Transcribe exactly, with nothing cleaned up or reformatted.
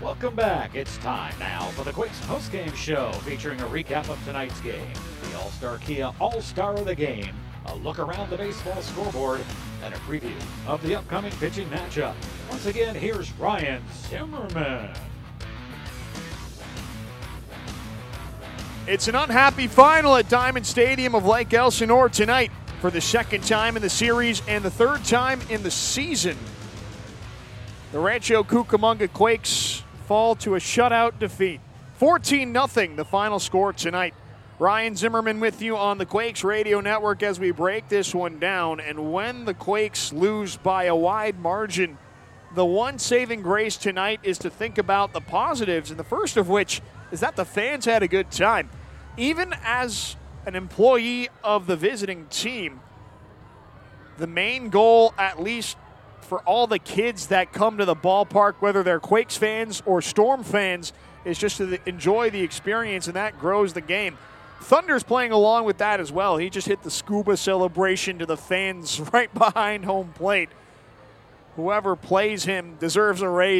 Welcome back. It's time now for the Quakes postgame show featuring a recap of tonight's game, the All-Star Kia All-Star of the Game, a look around the baseball scoreboard, and a preview of the upcoming pitching matchup. Once again, here's Ryan Zimmerman. It's an unhappy final at Diamond Stadium of Lake Elsinore tonight for the second time in the series and the third time in the season. The Rancho Cucamonga Quakes fall to a shutout defeat. fourteen nothing the final score tonight. Ryan Zimmerman with you on the Quakes Radio Network as we break this one down. And when the Quakes lose by a wide margin, the one saving grace tonight is to think about the positives, and the first of which is that the fans had a good time. Even as an employee of the visiting team, the main goal, at least for all the kids that come to the ballpark, whether they're Quakes fans or Storm fans, is just to enjoy the experience, and that grows the game. Thunder's playing along with that as well. He just hit the scuba celebration to the fans right behind home plate. Whoever plays him deserves a raise.